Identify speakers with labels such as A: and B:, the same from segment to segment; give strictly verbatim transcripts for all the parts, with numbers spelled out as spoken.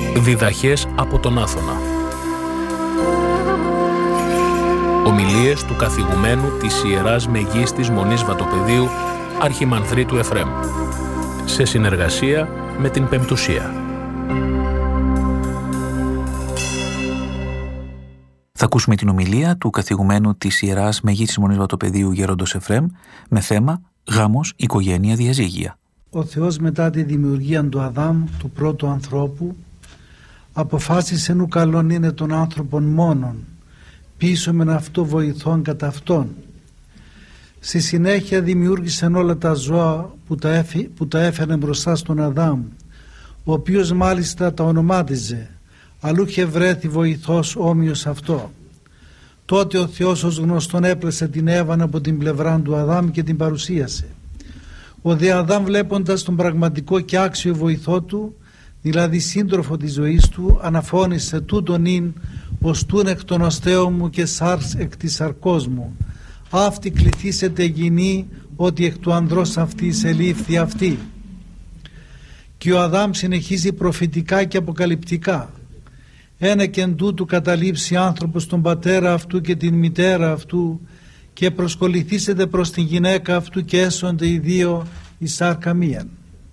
A: Διδαχές από τον Άθωνα. Ομιλίες του καθηγουμένου της Ιεράς Μεγίστης Μονής Βατοπεδίου Αρχιμανδρίτου Εφραίμ, σε συνεργασία με την Πεμπτουσία.
B: Θα ακούσουμε την ομιλία του καθηγουμένου της Ιεράς Μεγίστης Μονής Βατοπεδίου Γέροντος Εφραίμ με θέμα «Γάμος, οικογένεια, διαζύγια».
C: Ο Θεός μετά τη δημιουργία του Αδάμ, του πρώτου ανθρώπου, αποφάσισε νου καλόν είναι τον άνθρωπον μόνον, πίσω μεν αυτό βοηθών κατά αυτόν. Στη συνέχεια δημιούργησε όλα τα ζώα που τα, έφυ, που τα έφερε μπροστά στον Αδάμ, ο οποίος μάλιστα τα ονομάτιζε, αλλού είχε βρέθη βοηθός όμοιος αυτό. Τότε ο Θεός ως γνωστόν έπλεσε την Εύαν από την πλευρά του Αδάμ και την παρουσίασε. Ο δε Αδάμ, βλέποντας τον πραγματικό και άξιο βοηθό του, δηλαδή σύντροφο της ζωής του, αναφώνησε τούτον ειν ως τούν εκ των οστέων μου και σάρς εκ της σαρκός μου. Αυτή κληθήσετε γυνή, ότι εκ του ανδρός αυτής ελήφθη αυτή. Και ο Αδάμ συνεχίζει προφητικά και αποκαλυπτικά. Ένα και εν τούτου καταλήψει άνθρωπος τον πατέρα αυτού και την μητέρα αυτού και προσκοληθήσετε προς την γυναίκα αυτού και έσονται οι δύο η σάρκα μίαν.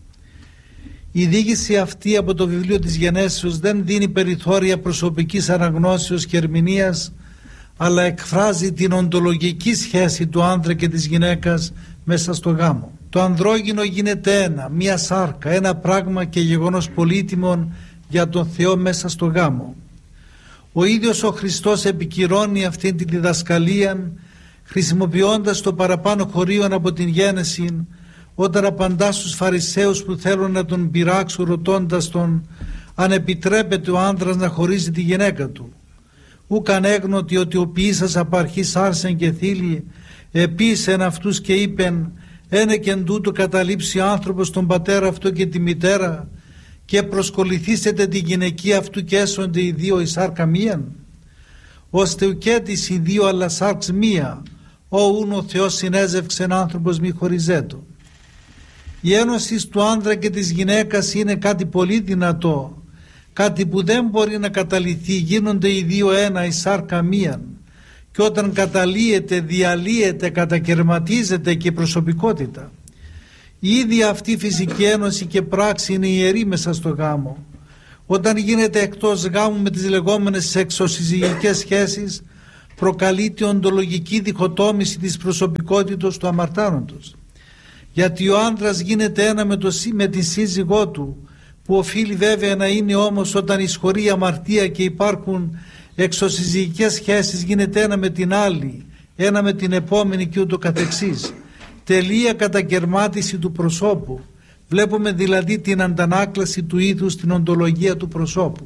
C: Η δίκηση αυτή από το βιβλίο της Γενέσεως δεν δίνει περιθώρια προσωπικής αναγνώσεως και ερμηνείας, αλλά εκφράζει την οντολογική σχέση του άντρα και της γυναίκας μέσα στο γάμο. Το ανδρόγυνο γίνεται ένα, μία σάρκα, ένα πράγμα και γεγονός πολύτιμον για τον Θεό μέσα στο γάμο. Ο ίδιος ο Χριστός επικυρώνει αυτήν τη διδασκαλία χρησιμοποιώντας το παραπάνω χωρίον από την γέννηση, όταν απαντά στους Φαρισαίους που θέλουν να τον πειράξουν ρωτώντας τον αν επιτρέπεται ο άντρας να χωρίζει τη γυναίκα του. Ούκ ανέγνωτη ότι ο ποιήσας απ' αρχής άρσεν και θήλη, επίσεν αυτούς και είπεν, ένε και εν τούτο καταλήψει άνθρωπος τον πατέρα αυτό και τη μητέρα και προσκοληθήσετε τη γυναικεία αυτού και έσονται οι δύο η σάρκα μίαν, ώστε ουκέτης οι δύο αλλά σάρξ μία, όουν ο Θεός συνέζευξεν άνθρωπος μη χωριζέτο. Η ένωση του άντρα και της γυναίκας είναι κάτι πολύ δυνατό, κάτι που δεν μπορεί να καταλυθεί, γίνονται οι δύο ένα η σάρκα μίαν, και όταν καταλύεται, διαλύεται, κατακερματίζεται και η προσωπικότητα. Η ίδια αυτή η φυσική ένωση και πράξη είναι ιερή μέσα στο γάμο. Όταν γίνεται εκτός γάμου με τις λεγόμενες εξωσυζυγικές σχέσεις, προκαλείται οντολογική διχοτόμηση της προσωπικότητας του αμαρτάνοντος. Γιατί ο άντρας γίνεται ένα με, το, με τη σύζυγό του, που οφείλει βέβαια να είναι όμως όταν εισχωρεί η αμαρτία και υπάρχουν εξωσυζυγικές σχέσεις, γίνεται ένα με την άλλη, ένα με την επόμενη και ούτω καθεξής. Τελεία κατακερμάτιση του προσώπου. Βλέπουμε δηλαδή την αντανάκλαση του είδους στην οντολογία του προσώπου.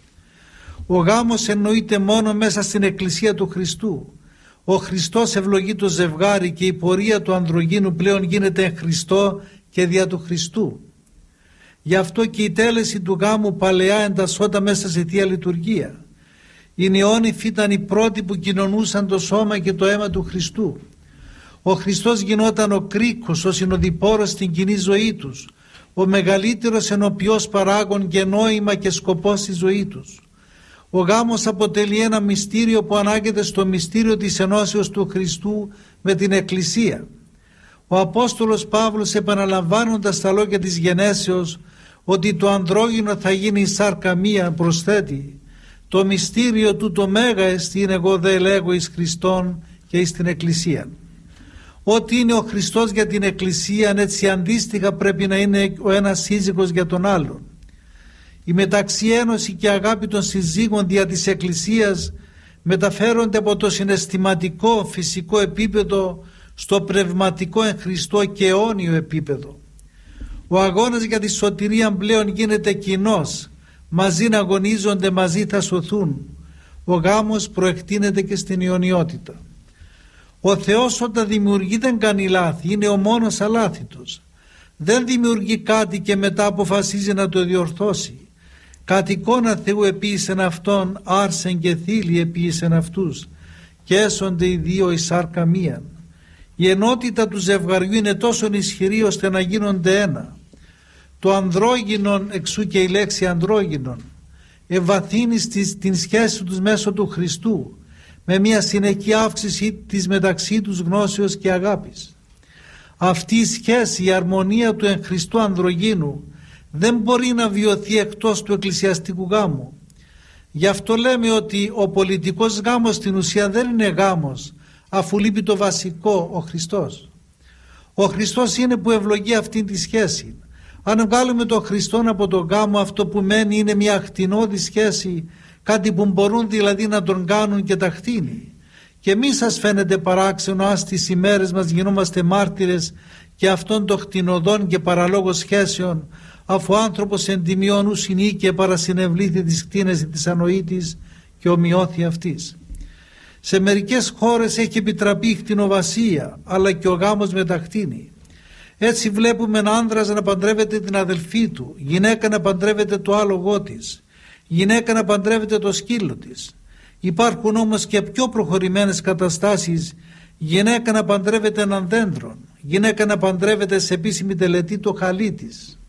C: Ο γάμος εννοείται μόνο μέσα στην Εκκλησία του Χριστού. Ο Χριστός ευλογεί το ζευγάρι και η πορεία του ανδρογίνου πλέον γίνεται εν Χριστώ και δια του Χριστού. Γι' αυτό και η τέλεση του γάμου παλαιά εντασσόταν μέσα σε Θεία Λειτουργία. Οι νεόνυφοι ήταν οι πρώτοι που κοινωνούσαν το σώμα και το αίμα του Χριστού. Ο Χριστός γινόταν ο κρίκος, ο συνοδοιπόρος στην κοινή ζωή τους, ο μεγαλύτερος ενοποιός παράγων και νόημα και σκοπός στη ζωή τους. Ο γάμος αποτελεί ένα μυστήριο που ανάγεται στο μυστήριο της ενώσεως του Χριστού με την Εκκλησία. Ο Απόστολος Παύλος, επαναλαμβάνοντας τα λόγια της γενέσεως ότι το ανδρόγυνο θα γίνει η σάρκα μία, προσθέτει, το μυστήριο του το μέγα εστίν, εγώ δε λέγω εις Χριστόν και εις την Εκκλησία. Ό,τι είναι ο Χριστός για την Εκκλησία, έτσι αντίστοιχα πρέπει να είναι ο ένας σύζυγος για τον άλλον. Η μεταξιένωση και αγάπη των συζύγων δια της Εκκλησίας μεταφέρονται από το συναισθηματικό φυσικό επίπεδο στο πνευματικό εν Χριστώ και αιώνιο επίπεδο. Ο αγώνας για τη σωτηρία πλέον γίνεται κοινός, μαζί να αγωνίζονται, μαζί θα σωθούν. Ο γάμος προεκτείνεται και στην αιωνιότητα. Ο Θεός όταν δημιουργεί δεν κάνει λάθη, είναι ο μόνος αλάθητος. Δεν δημιουργεί κάτι και μετά αποφασίζει να το διορθώσει. Κατ' εικόνα Θεού επίησεν αυτόν, άρσεν και θήλη επίησεν αυτούς, και έσονται οι δύο η σάρκα μίαν. Η ενότητα του ζευγαριού είναι τόσο ισχυρή ώστε να γίνονται ένα. Το ανδρόγυνον, εξού και η λέξη ανδρόγυνον, ευαθύνει την σχέση τους μέσω του Χριστού, με μια συνεχή αύξηση της μεταξύ τους γνώσεως και αγάπης. Αυτή η σχέση, η αρμονία του εν Χριστώ ανδρογίνου δεν μπορεί να βιωθεί εκτός του εκκλησιαστικού γάμου. Γι' αυτό λέμε ότι ο πολιτικός γάμος στην ουσία δεν είναι γάμος, αφού λείπει το βασικό, ο Χριστός. Ο Χριστός είναι που ευλογεί αυτή τη σχέση. Αν βγάλουμε τον Χριστό από τον γάμο, αυτό που μένει είναι μια ακτινώδη σχέση, κάτι που μπορούν δηλαδή να τον κάνουν και τα κτίνει. Και μη σας φαίνεται παράξενο αν στις ημέρες μας γινόμαστε μάρτυρες και αυτών των κτηνοδών και παραλόγων σχέσεων, αφού ο άνθρωπος εν τιμιών ου συνήκε παρασυνευλήθη της κτίνες της ανοήτης και ομοιώθη αυτής. Σε μερικές χώρες έχει επιτραπεί η κτηνοβασία, αλλά και ο γάμος με τα κτίνη. Έτσι βλέπουμε έναν άνδρας να παντρεύεται την αδελφή του, γυναίκα να παντρεύεται το άλογό της, γυναίκα να παντρεύεται το σκύλο της. Υπάρχουν όμως και πιο προχωρημένες καταστάσεις, γυναίκα να παντρεύεται έναν δέντρο, γυναίκα να παντρεύεται σε επίσημη τελετή το χαλί της.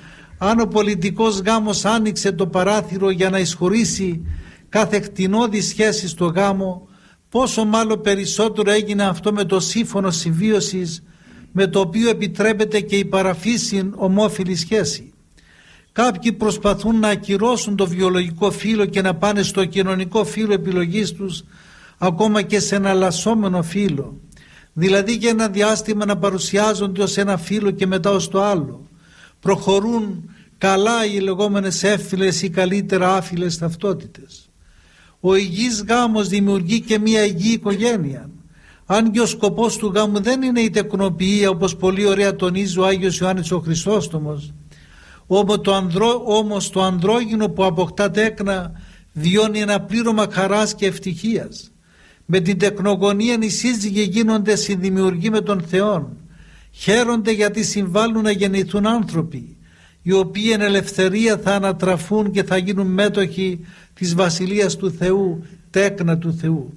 C: Αν ο πολιτικός γάμος άνοιξε το παράθυρο για να εισχωρήσει κάθε κτηνώδη σχέση στο γάμο, πόσο μάλλον περισσότερο έγινε αυτό με το σύμφωνο συμβίωσης, με το οποίο επιτρέπεται και η παραφύσιν ομόφυλη σχέση. Κάποιοι προσπαθούν να ακυρώσουν το βιολογικό φύλο και να πάνε στο κοινωνικό φύλο επιλογής τους, ακόμα και σε ένα αλλασσόμενο φύλο, δηλαδή για ένα διάστημα να παρουσιάζονται ως ένα φύλο και μετά ως το άλλο. Προχωρούν καλά οι λεγόμενες εύφυλες ή καλύτερα άφυλες ταυτότητες. Ο υγιής γάμος δημιουργεί και μια υγιή οικογένεια. Αν και ο σκοπός του γάμου δεν είναι η τεκνοποιία, όπως πολύ ωραία τονίζει ο Άγιος Ιωάννης ο Χρυσόστομος, όμως το, ανδρό, όμως το ανδρόγυνο που αποκτά τέκνα βιώνει ένα πλήρωμα χαράς και ευτυχίας. Με την τεκνογωνία οι σύζυγοι γίνονται συνδημιουργοί με τον Θεόν. Χαίρονται γιατί συμβάλλουν να γεννηθούν άνθρωποι, οι οποίοι εν ελευθερία θα ανατραφούν και θα γίνουν μέτοχοι της Βασιλείας του Θεού, τέκνα του Θεού.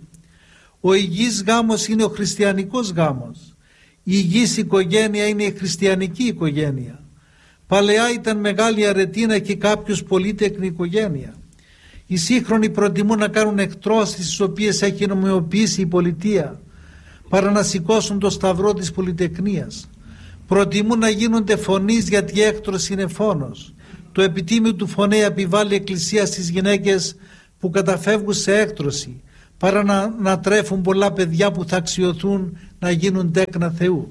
C: Ο υγιής γάμος είναι ο χριστιανικός γάμος. Η υγιής οικογένεια είναι η χριστιανική οικογένεια. Παλαιά ήταν μεγάλη αρετή και κάποιος πολύτεκνη οικογένεια. Οι σύγχρονοι προτιμούν να κάνουν εκτρώσεις τις οποίες έχει νομιμοποιήσει η πολιτεία, παρά να σηκώσουν το σταυρό της πολυτεκνίας. Προτιμούν να γίνονται φωνής γιατί η έκτρωση είναι φόνος. Το επιτίμιο του φωνέα επιβάλλει η Εκκλησία στις γυναίκες που καταφεύγουν σε έκτρωση, παρά να, να τρέφουν πολλά παιδιά που θα αξιωθούν να γίνουν τέκνα Θεού.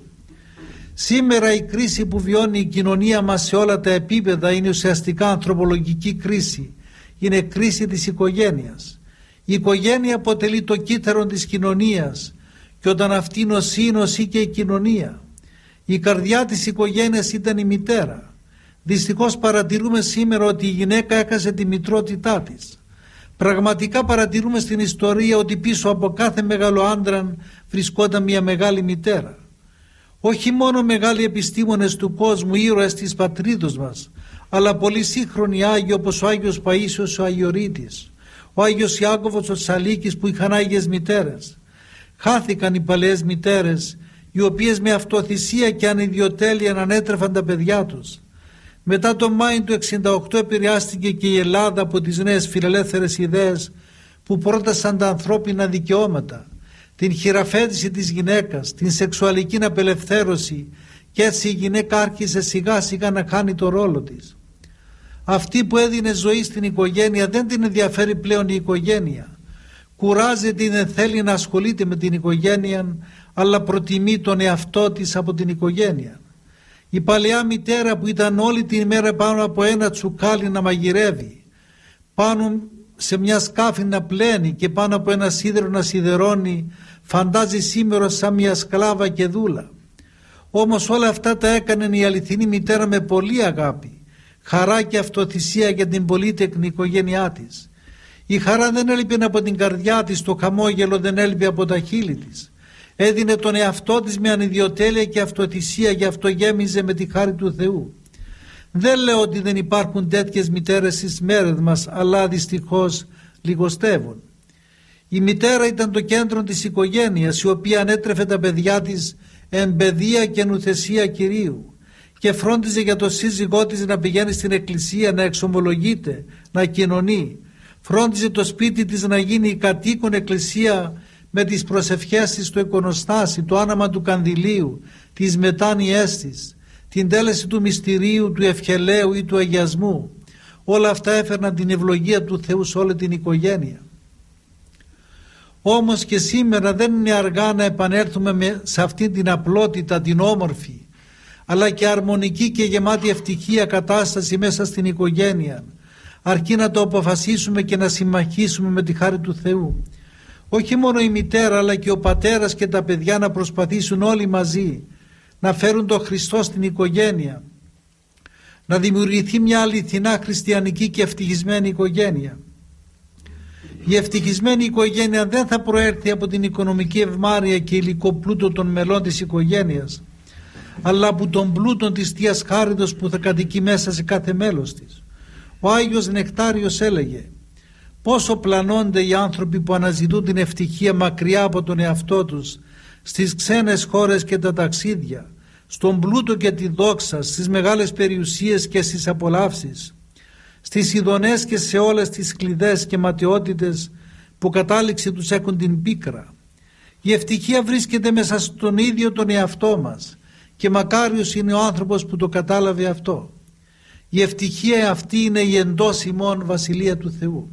C: Σήμερα η κρίση που βιώνει η κοινωνία μας σε όλα τα επίπεδα είναι ουσιαστικά ανθρωπολογική κρίση. Είναι κρίση της οικογένειας. Η οικογένεια αποτελεί το κύτταρο της κοινωνίας και όταν αυτή νοσεί, νοσεί και η κοινωνία. Η καρδιά της οικογένειας ήταν η μητέρα. Δυστυχώς παρατηρούμε σήμερα ότι η γυναίκα έχασε τη μητρότητά της. Πραγματικά παρατηρούμε στην ιστορία ότι πίσω από κάθε μεγάλο άντρα βρισκόταν μια μεγάλη μητέρα. Όχι μόνο μεγάλοι επιστήμονες του κόσμου, ήρωες της πατρίδος μας, αλλά πολλοί σύγχρονοι Άγιοι όπως ο Άγιος Παΐσιος ο Αγιορείτης, ο Άγιος Ιάκωβος ο Σαλίκης που είχαν Άγιες μητέρες. Χάθηκαν οι παλαιές μητέρες, οι οποίες με αυτοθυσία και ανιδιοτέλεια ανέτρεφαν τα παιδιά τους. Μετά το Μάη του εξήντα οκτώ επηρεάστηκε και η Ελλάδα από τις νέες φιλελεύθερες ιδέες που πρότασαν τα ανθρώπινα δικαιώματα, την χειραφέτηση της γυναίκας, την σεξουαλική απελευθέρωση, και έτσι η γυναίκα άρχισε σιγά σιγά να χάνει το ρόλο της. Αυτή που έδινε ζωή στην οικογένεια δεν την ενδιαφέρει πλέον η οικογένεια. Κουράζεται ή δεν θέλει να ασχολείται με την οικογένεια, αλλά προτιμεί τον εαυτό της από την οικογένεια. Η παλαιά μητέρα που ήταν όλη την ημέρα πάνω από ένα τσουκάλι να μαγειρεύει, πάνω σε μια σκάφη να πλένει και πάνω από ένα σίδερο να σιδερώνει, φαντάζει σήμερα σαν μια σκλάβα και δούλα. Όμως όλα αυτά τα έκανε η αληθινή μητέρα με πολύ αγάπη, χαρά και αυτοθυσία για την πολύτεκνη οικογένειά της. Η χαρά δεν έλειπε από την καρδιά της, το χαμόγελο δεν έλειπε από τα χείλη της. Έδινε τον εαυτό της με ανιδιοτέλεια και αυτοθυσία, γι' αυτό γέμιζε με τη χάρη του Θεού. Δεν λέω ότι δεν υπάρχουν τέτοιες μητέρες στις μέρες μας, αλλά δυστυχώς λιγοστεύουν. Η μητέρα ήταν το κέντρο της οικογένειας, η οποία ανέτρεφε τα παιδιά της εν παιδεία και νουθεσία Κυρίου και φρόντιζε για το σύζυγό της να πηγαίνει στην εκκλησία, να εξομολογείται, να κοινωνεί, Φρόντιζε το σπίτι της να γίνει η κατοίκον εκκλησία με τις προσευχές της στο εικονοστάσι, το άναμα του κανδυλίου, τις μετάνοιές της, την τέλεση του μυστηρίου, του ευχελαίου ή του αγιασμού. Όλα αυτά έφερναν την ευλογία του Θεού σε όλη την οικογένεια. Όμως και σήμερα δεν είναι αργά να επανέλθουμε σε αυτή την απλότητα, την όμορφη, αλλά και αρμονική και γεμάτη ευτυχία κατάσταση μέσα στην οικογένεια, αρκεί να το αποφασίσουμε και να συμμαχίσουμε με τη χάρη του Θεού. Όχι μόνο η μητέρα αλλά και ο πατέρας και τα παιδιά να προσπαθήσουν όλοι μαζί να φέρουν τον Χριστό στην οικογένεια, να δημιουργηθεί μια αληθινά χριστιανική και ευτυχισμένη οικογένεια. Η ευτυχισμένη οικογένεια δεν θα προέρθει από την οικονομική ευμάρεια και υλικό πλούτο των μελών της οικογένειας, αλλά από τον πλούτο της Θείας Χάριτος που θα κατοικεί μέσα σε κάθε μέλος της. Ο Άγιος Νεκτάριος έλεγε: πόσο πλανώνται οι άνθρωποι που αναζητούν την ευτυχία μακριά από τον εαυτό τους, στις ξένες χώρες και τα ταξίδια, στον πλούτο και τη δόξα, στις μεγάλες περιουσίες και στις απολαύσεις, στις ειδονές και σε όλες τις κλειδές και ματαιότητες που κατάληξη τους έχουν την πίκρα. Η ευτυχία βρίσκεται μέσα στον ίδιο τον εαυτό μας και μακάριος είναι ο άνθρωπος που το κατάλαβε αυτό. Η ευτυχία αυτή είναι η εντός ημών βασιλεία του Θεού.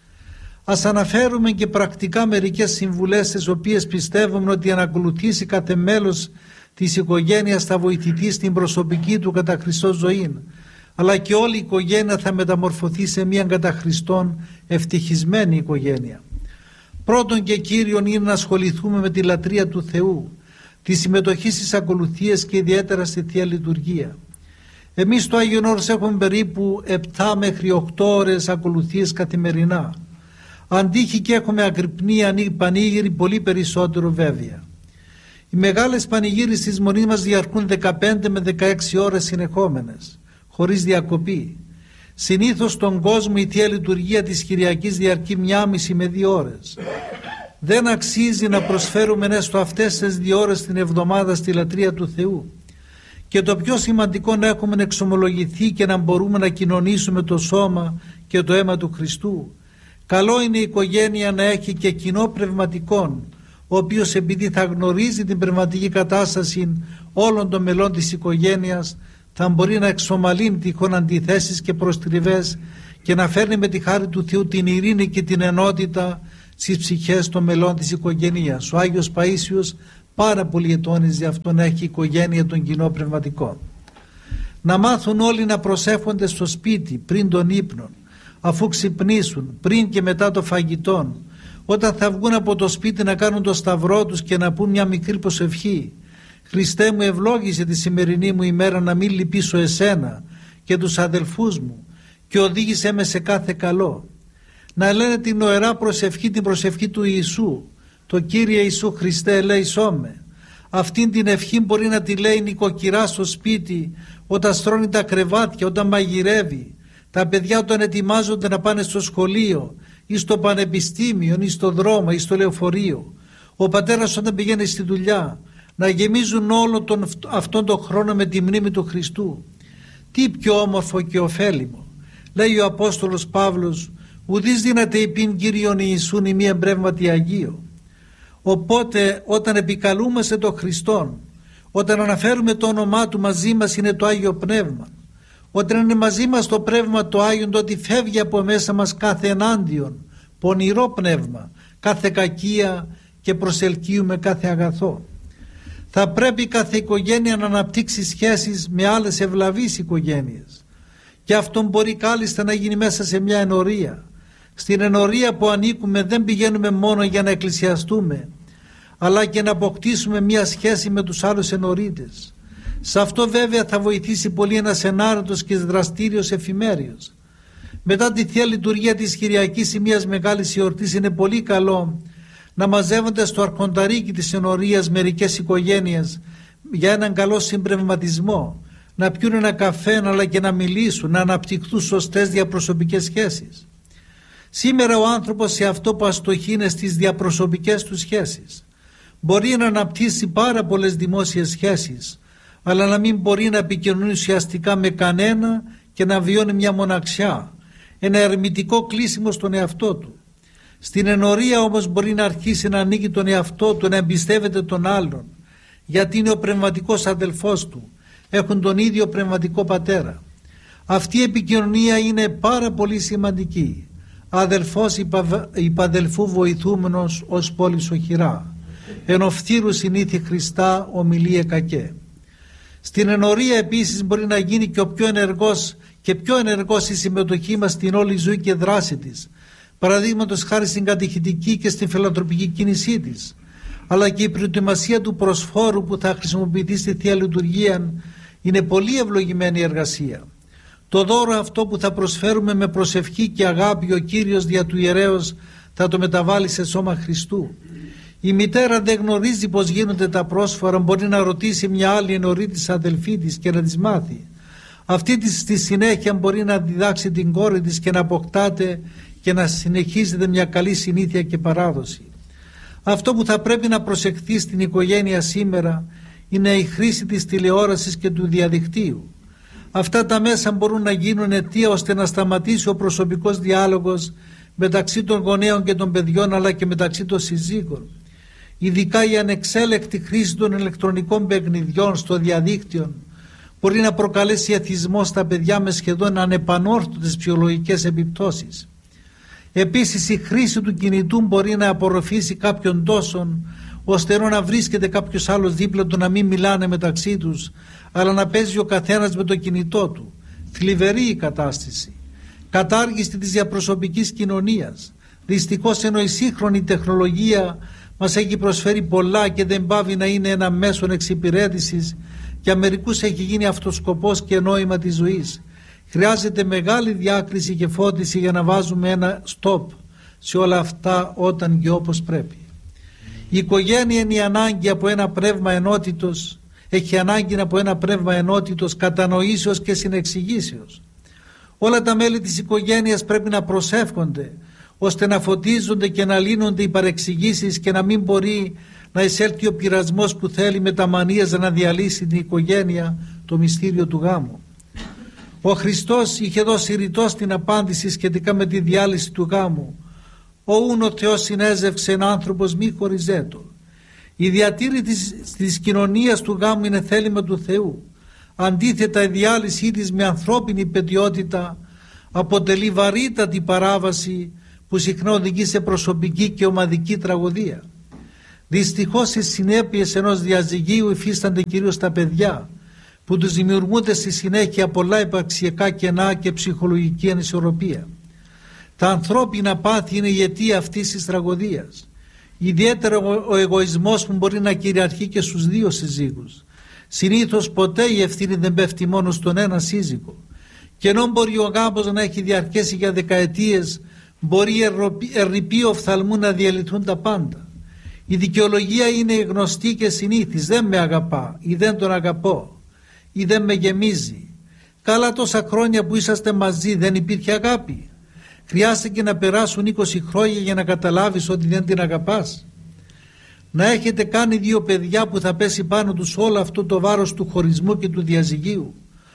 C: Ας αναφέρουμε και πρακτικά μερικές συμβουλές τις οποίες πιστεύουμε ότι αν ακολουθήσει κάθε μέλος της οικογένειας θα βοηθηθεί στην προσωπική του κατά Χριστό ζωή, αλλά και όλη η οικογένεια θα μεταμορφωθεί σε μια κατά Χριστόν ευτυχισμένη οικογένεια. Πρώτον και κύριον είναι να ασχοληθούμε με τη λατρεία του Θεού, τη συμμετοχή στις ακολουθίες και ιδιαίτερα στη Θεία Λειτουργία. Εμείς στο Άγιον Όρος έχουμε περίπου επτά μέχρι οκτώ ώρες ακολουθίες καθημερινά. Αντίχει και έχουμε αγρυπνία πανήγυρη πολύ περισσότερο βέβαια. Οι μεγάλες πανηγύρες της Μονής μας διαρκούν δεκαπέντε με δεκαέξι ώρες συνεχόμενες, χωρίς διακοπή. Συνήθως στον κόσμο η Θεία Λειτουργία της Κυριακής διαρκεί μία μισή με δύο ώρες. Δεν αξίζει να προσφέρουμε έστω αυτές τις δύο ώρες την εβδομάδα στη λατρεία του Θεού. Και το πιο σημαντικό να έχουμε εξομολογηθεί και να μπορούμε να κοινωνήσουμε το σώμα και το αίμα του Χριστού. Καλό είναι η οικογένεια να έχει και κοινό πνευματικόν, ο οποίος επειδή θα γνωρίζει την πνευματική κατάσταση όλων των μελών της οικογένειας, θα μπορεί να εξομαλύνει τυχόν αντιθέσεις και προστριβές και να φέρνει με τη χάρη του Θεού την ειρήνη και την ενότητα στις ψυχές των μελών της οικογένειας. Ο Άγιος Παΐσιος πάρα πολύ ετώνιζε αυτό, να έχει οικογένεια των κοινών πνευματικών. Να μάθουν όλοι να προσεύχονται στο σπίτι πριν τον ύπνο, αφού ξυπνήσουν, πριν και μετά το φαγητόν, όταν θα βγουν από το σπίτι να κάνουν το σταυρό τους και να πούν μια μικρή προσευχή. Χριστέ μου, ευλόγησε τη σημερινή μου ημέρα να μην λυπήσω εσένα και τους αδελφούς μου και οδήγησέ με σε κάθε καλό. Να λένε την νοερά προσευχή, την προσευχή του Ιησού, το Κύριε Ιησού Χριστέ ελέησό με. Αυτήν την ευχή μπορεί να τη λέει η νοικοκυρά στο σπίτι, όταν στρώνει τα κρεβάτια, όταν μαγειρεύει, τα παιδιά όταν ετοιμάζονται να πάνε στο σχολείο ή στο πανεπιστήμιο ή στο δρόμο ή στο λεωφορείο, ο πατέρας όταν πηγαίνει στη δουλειά, να γεμίζουν όλο τον, αυτόν τον χρόνο με τη μνήμη του Χριστού. Τι πιο όμορφο και ωφέλιμο. Λέει ο Απόστολος Παύλος: ουδείς δύναται υπήν Κύριον Ιησούν ημί εμπρεύματι Αγίο. Οπότε όταν επικαλούμαστε τον Χριστόν, όταν αναφέρουμε το όνομά Του, μαζί μας είναι το Άγιο Πνεύμα. Όταν είναι μαζί μας το Πνεύμα το Άγιον, τότε φεύγει από μέσα μας κάθε ενάντιον, πονηρό πνεύμα, κάθε κακία και προσελκύουμε κάθε αγαθό. Θα πρέπει κάθε οικογένεια να αναπτύξει σχέσεις με άλλες ευλαβείς οικογένειες. Και αυτό μπορεί κάλλιστα να γίνει μέσα σε μια ενορία. Στην ενορία που ανήκουμε δεν πηγαίνουμε μόνο για να εκκλησιαστούμε, αλλά και να αποκτήσουμε μια σχέση με τους άλλους ενορίτες. Σε αυτό βέβαια θα βοηθήσει πολύ ένας ενάρετος και δραστήριος εφημέριος. Μετά τη Θεία Λειτουργία της Κυριακής ή μιας μεγάλης εορτής είναι πολύ καλό να μαζεύονται στο αρχονταρίκι της ενορίας μερικές οικογένειες για έναν καλό συμπνευματισμό, να πιούν ένα καφέ αλλά και να μιλήσουν, να αναπτυχθούν σωστές διαπροσωπικές σχέσεις. Σήμερα ο άνθρωπος σε αυτό που αστοχεί είναι στις διαπροσωπικές του σχέσεις. Μπορεί να αναπτύσσει πάρα πολλές δημόσιες σχέσεις, αλλά να μην μπορεί να επικοινωνεί ουσιαστικά με κανένα και να βιώνει μια μοναξιά. ένα ερμητικό κλείσιμο στον εαυτό του. Στην ενορία όμως μπορεί να αρχίσει να ανοίγει τον εαυτό του, να εμπιστεύεται τον άλλον, γιατί είναι ο πνευματικός αδελφός του, έχουν τον ίδιο πνευματικό πατέρα. Αυτή η επικοινωνία είναι πάρα πολύ σημαντική. Αδελφός υπαδελφού βοηθούμενος ως πόλης οχυρά, εν οφθήρου συνήθη Χριστά ομιλίε κακέ. Στην ενορία επίσης μπορεί να γίνει και ο πιο ενεργός και πιο ενεργός η συμμετοχή μας στην όλη ζωή και δράση της, παραδείγματος χάρη στην κατηχητική και στην φιλανθρωπική κίνησή της, αλλά και η προετοιμασία του προσφόρου που θα χρησιμοποιηθεί στη Θεία Λειτουργία είναι πολύ ευλογημένη εργασία. Το δώρο αυτό που θα προσφέρουμε με προσευχή και αγάπη ο Κύριος δια του ιερέως θα το μεταβάλει σε σώμα Χριστού. Η μητέρα δεν γνωρίζει πως γίνονται τα πρόσφορα, μπορεί να ρωτήσει μια άλλη ενορή της αδελφή της και να της μάθει. Αυτή της στη συνέχεια μπορεί να διδάξει την κόρη της και να αποκτάτε και να συνεχίζεται μια καλή συνήθεια και παράδοση. Αυτό που θα πρέπει να προσεχθεί στην οικογένεια σήμερα είναι η χρήση της τηλεόρασης και του διαδικτύου. Αυτά τα μέσα μπορούν να γίνουν αιτία ώστε να σταματήσει ο προσωπικός διάλογος μεταξύ των γονέων και των παιδιών, αλλά και μεταξύ των συζύγων. Ειδικά η ανεξέλεκτη χρήση των ηλεκτρονικών παιχνιδιών στο διαδίκτυο μπορεί να προκαλέσει εθισμό στα παιδιά με σχεδόν ανεπανόρθωτες ψυχολογικές επιπτώσεις. Επίσης η χρήση του κινητού μπορεί να απορροφήσει κάποιον τόσον ώστε να βρίσκεται κάποιος άλλος δίπλα του, να μην μιλάνε μεταξύ τους, αλλά να παίζει ο καθένας με το κινητό του. Θλιβερή η κατάσταση. Κατάργηση της διαπροσωπικής κοινωνίας. Δυστυχώς, ενώ η σύγχρονη τεχνολογία μας έχει προσφέρει πολλά και δεν πάβει να είναι ένα μέσον εξυπηρέτησης, για μερικούς έχει γίνει αυτός σκοπός και νόημα της ζωής. Χρειάζεται μεγάλη διάκριση και φώτιση για να βάζουμε ένα stop σε όλα αυτά όταν και όπως πρέπει. Η οικογένεια είναι η ανάγκη από ένα πνεύμα ενότητος, έχει ανάγκη από ένα πνεύμα ενότητος, κατανοήσεως και συνεξηγήσεως. Όλα τα μέλη της οικογένειας πρέπει να προσεύχονται ώστε να φωτίζονται και να λύνονται οι παρεξηγήσεις και να μην μπορεί να εισέλθει ο πειρασμός που θέλει με τα μανίας να διαλύσει την οικογένεια, το μυστήριο του γάμου. Ο Χριστός είχε δώσει ρητός την απάντηση σχετικά με τη διάλυση του γάμου. «Όουν ο Θεός συνέζευξε ένα άνθρωπος μη χωριζέτο». Η διατήρηση της, της κοινωνίας του γάμου είναι θέλημα του Θεού. Αντίθετα, η διάλυσή της με ανθρώπινη πετιότητα αποτελεί βαρύτατη παράβαση που συχνά οδηγεί σε προσωπική και ομαδική τραγωδία. Δυστυχώς οι συνέπειες ενός διαζυγίου υφίστανται κυρίως στα παιδιά, που τους δημιουργούνται στη συνέχεια πολλά υπαρξιακά κενά και ψυχολογική ανισορροπία. Τα ανθρώπινα πάθη είναι η αιτία αυτής της τραγωδίας. Ιδιαίτερα ο εγωισμός που μπορεί να κυριαρχεί και στους δύο συζύγους. Συνήθως ποτέ η ευθύνη δεν πέφτει μόνο στον ένα σύζυγο. Και ενώ μπορεί ο γάμος να έχει διαρκέσει για δεκαετίες, μπορεί ερρυπή οφθαλμού να διαλυθούν τα πάντα. Η δικαιολογία είναι γνωστή και συνήθις. Δεν με αγαπά ή δεν τον αγαπώ ή δεν με γεμίζει. Καλά, τόσα χρόνια που είσαστε μαζί δεν υπήρχε αγάπη? Χρειάστηκε να περάσουν είκοσι χρόνια για να καταλάβεις ότι δεν την αγαπάς? Να έχετε κάνει δύο παιδιά που θα πέσει πάνω τους όλο αυτό το βάρος του χωρισμού και του διαζυγίου.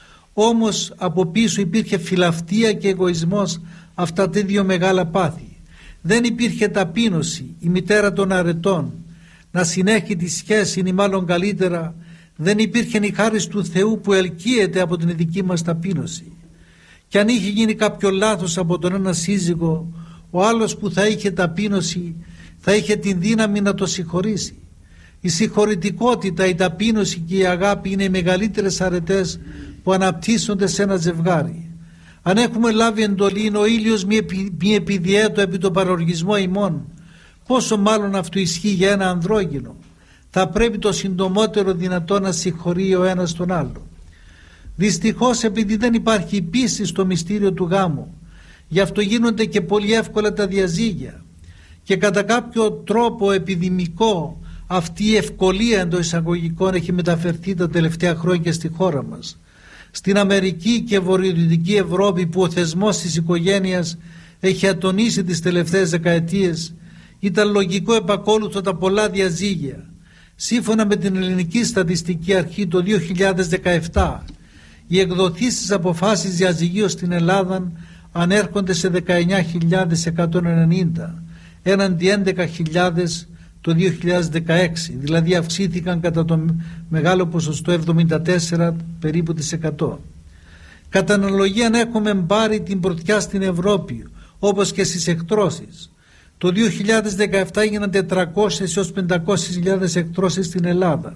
C: Όμως από πίσω υπήρχε φιλαυτία και εγωισμός, αυτά τα δύο μεγάλα πάθη. Δεν υπήρχε ταπείνωση, η μητέρα των αρετών, να συνέχει τη σχέση ή μάλλον καλύτερα, δεν υπήρχε η χάρις του Θεού που ελκύεται από την δική μας ταπείνωση. Και αν είχε γίνει κάποιο λάθος από τον ένα σύζυγο, ο άλλος που θα είχε ταπείνωση θα είχε την δύναμη να το συγχωρήσει. Η συγχωρητικότητα, η ταπείνωση και η αγάπη είναι οι μεγαλύτερες αρετές που αναπτύσσονται σε ένα ζευγάρι. Αν έχουμε λάβει εντολή ο ήλιος μη επιδιέτω επί τον παροργισμό ημών, πόσο μάλλον αυτό ισχύει για ένα ανδρόγυνο. Θα πρέπει το συντομότερο δυνατό να συγχωρεί ο ένας τον άλλο. Δυστυχώς, επειδή δεν υπάρχει πίστη στο μυστήριο του γάμου, γι' αυτό γίνονται και πολύ εύκολα τα διαζύγια. Και κατά κάποιο τρόπο επιδημικό αυτή η ευκολία εντός εισαγωγικών έχει μεταφερθεί τα τελευταία χρόνια στη χώρα μας. Στην Αμερική και Βορειοδυτική Ευρώπη, που ο θεσμός της οικογένειας έχει ατονίσει τις τελευταίες δεκαετίες, ήταν λογικό επακόλουθο τα πολλά διαζύγια. Σύμφωνα με την Ελληνική Στατιστική Αρχή το δύο χιλιάδες δεκαεπτά, οι εκδοθήσεις αποφάσεις διαζυγίου στην Ελλάδα ανέρχονται σε δεκαεννιά χιλιάδες εκατόν ενενήντα έναντι έντεκα χιλιάδες το δύο χιλιάδες δεκαέξι, δηλαδή αυξήθηκαν κατά το μεγάλο ποσοστό εβδομήντα τέσσερα περίπου της εκατό. Κατά αναλογία έχουμε πάρει την πρωτιά στην Ευρώπη, όπως και στις εκτρώσεις. Το δύο χιλιάδες δεκαεπτά έγιναν τετρακόσιες έως πεντακόσιες χιλιάδες εκτρώσεις στην Ελλάδα.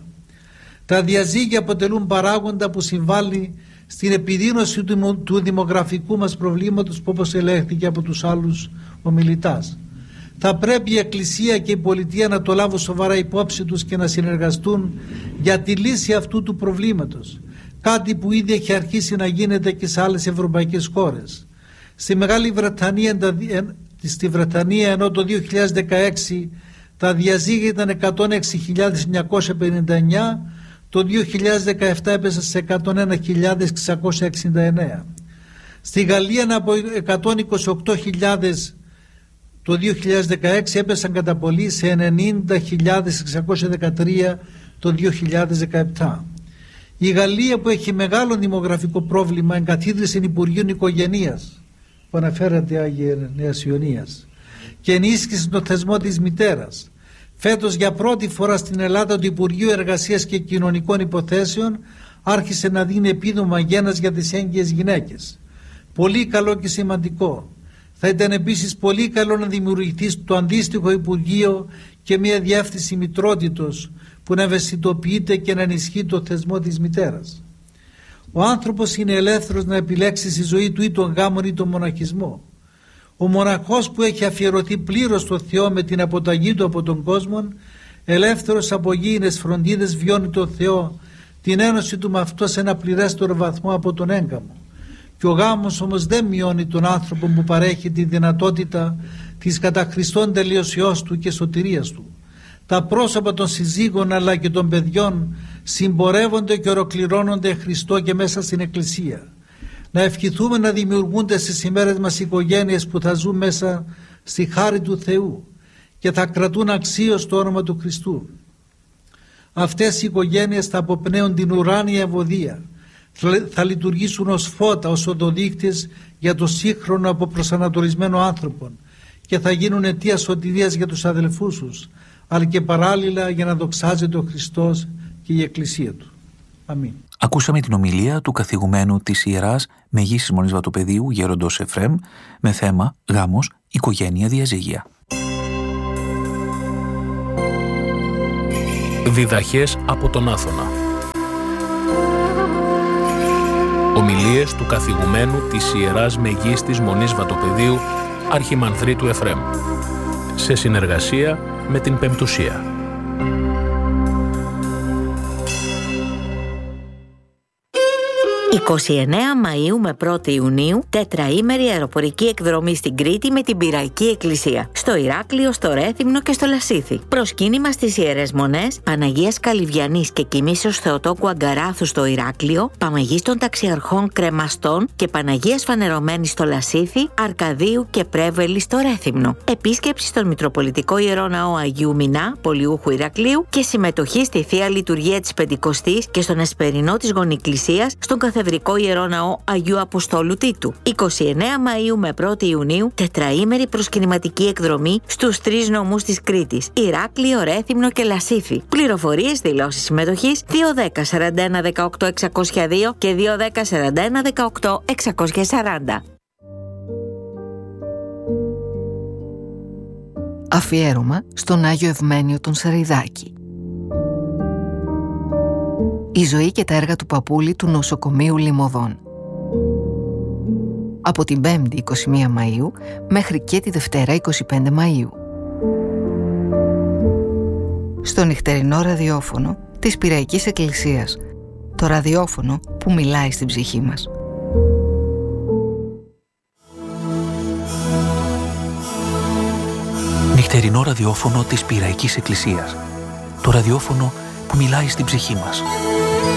C: Τα διαζύγια αποτελούν παράγοντα που συμβάλλει στην επιδείνωση του, του δημογραφικού μας προβλήματος, που όπως ελέγχθηκε από τους άλλους ομιλητάς. Θα πρέπει η Εκκλησία και η πολιτεία να το λάβουν σοβαρά υπόψη τους και να συνεργαστούν για τη λύση αυτού του προβλήματος. Κάτι που ήδη έχει αρχίσει να γίνεται και σε άλλες ευρωπαϊκές χώρες. Στη Μεγάλη Βρετανία, στη Βρετανία ενώ το δύο χιλιάδες δεκαέξι τα διαζύγια ήταν εκατόν έξι χιλιάδες εννιακόσια πενήντα εννέα, το δύο χιλιάδες δεκαεπτά έπεσε σε εκατόν ένα χιλιάδες εξακόσια εξήντα εννέα. Στη Γαλλία από εκατόν είκοσι οκτώ χιλιάδες το δύο χιλιάδες δεκαέξι έπεσαν κατά πολύ σε ενενήντα χιλιάδες εξακόσια δεκατρία το δύο χιλιάδες δεκαεπτά. Η Γαλλία, που έχει μεγάλο δημογραφικό πρόβλημα, εγκαθίδρυσε Υπουργείο Οικογενείας που αναφέρατε, Άγιε Νέας Ιωνίας, και ενίσχυσε τον θεσμό της μητέρας. Φέτος για πρώτη φορά στην Ελλάδα το Υπουργείο Εργασίας και Κοινωνικών Υποθέσεων άρχισε να δίνει επίδομα γένας για τις έγκυες γυναίκες. Πολύ καλό και σημαντικό. Θα ήταν επίσης πολύ καλό να δημιουργηθεί στο αντίστοιχο Υπουργείο και μια διεύθυνση μητρότητος που να ευαισθητοποιείται και να ενισχύει το θεσμό της μητέρας. Ο άνθρωπος είναι ελεύθερος να επιλέξει στη ζωή του ή τον γάμον ή τον μοναχισμό. Ο μοναχός που έχει αφιερωθεί πλήρως στο Θεό με την αποταγή του από τον κόσμο, ελεύθερος από γήινες φροντίδες, βιώνει τον Θεό, την ένωση του με αυτό σε ένα πληρέστερο βαθμό από τον έγκαμο. Και ο γάμος όμως δεν μειώνει τον άνθρωπο που παρέχει τη δυνατότητα της κατά Χριστόν τελειωσιός του και σωτηρίας του. Τα πρόσωπα των συζύγων αλλά και των παιδιών συμπορεύονται και ολοκληρώνονται Χριστό και μέσα στην Εκκλησία. Να ευχηθούμε να δημιουργούνται στις ημέρες μας οικογένειες που θα ζουν μέσα στη χάρη του Θεού και θα κρατούν αξίως το όνομα του Χριστού. Αυτές οι οικογένειες θα αποπνέουν την ουράνια ευωδία, θα λειτουργήσουν ως φώτα, ως οδοδείκτες για το σύγχρονο αποπροσανατολισμένο άνθρωπο και θα γίνουν αιτία σωτηρίας για τους αδελφούς τους, αλλά και παράλληλα για να δοξάζεται ο Χριστός και η Εκκλησία του. Αμήν.
B: Ακούσαμε την ομιλία του καθηγουμένου της Ιεράς Μεγίστης Μονής Βατοπεδίου Γέροντος Εφραίμ με θέμα «Γάμος, οικογένεια, διαζύγια».
A: Διδαχές από τον Άθωνα. Ομιλίες του καθηγουμένου της Ιεράς Μεγίστης Μονής Βατοπεδίου Αρχιμανδρίτου Εφραίμ, σε συνεργασία με την Πεμπτουσία.
D: είκοσι εννέα Μαΐου με πρώτη Ιουνίου, τετραήμερη αεροπορική εκδρομή στην Κρήτη με την Πυραϊκή Εκκλησία. Στο Ηράκλειο, στο Ρέθυμνο και στο Λασίθι. Προσκύνημα στις Ιερές Μονές Παναγίας Καλυβιανής και Κοιμήσεως Θεοτόκου Αγκαράθου στο Ηράκλειο, Παναγίας των Ταξιαρχών Κρεμαστών και Παναγίας Φανερωμένης στο Λασίθι, Αρκαδίου και Πρέβελη στο Ρέθυμνο. Επίσκεψη στον Μητροπολιτικό Ιερό Ναό Αγίου Μινά, Πολιούχου Ηρακλείου και συμμετοχή στη Θεία Λειτουργία της Πεντηκοστής και στον Εσπερινό της Γονικκλησίας στον Καθεδρικό Ιερό Ναό Αγίου Αποστόλου Τίτου. είκοσι εννέα Μαΐου με πρώτη Ιουνίου, τετραήμερη προσκυνηματική εκδρομή στους τρεις νομούς της Κρήτης, Ηράκλειο, Ρέθυμνο και Λασίθι. Πληροφορίες, δηλώσεις συμμετοχής δύο δέκα σαράντα ένα δεκαοκτώ εξακόσια δύο και δύο δέκα σαράντα ένα δεκαοκτώ εξακόσια σαράντα.
E: Αφιέρωμα στον Άγιο Ευμένιο τον Σαριδάκη. Η ζωή και τα έργα του Παπούλη του Νοσοκομείου Λιμωδών. Από την Πέμπτη είκοσι μία Μαΐου μέχρι και τη Δευτέρα είκοσι πέντε Μαΐου. Στο νυχτερινό ραδιόφωνο της Πυραϊκής Εκκλησίας. Το ραδιόφωνο που μιλάει στην ψυχή μας.
B: Νυχτερινό ραδιόφωνο της Πυραϊκής Εκκλησίας. Το ραδιόφωνο που μιλάει στην ψυχή μας.